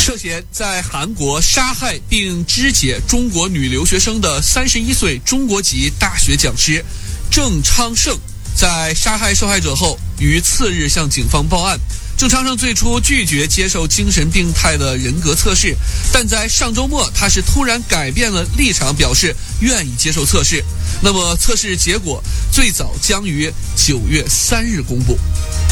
涉嫌在韩国杀害并肢解中国女留学生的31岁中国籍大学讲师郑昌盛，在杀害受害者后，于次日向警方报案。郑昌盛最初拒绝接受精神病态的人格测试，但在上周末，他是突然改变了立场，表示愿意接受测试。那么，测试结果最早将于9月3日公布。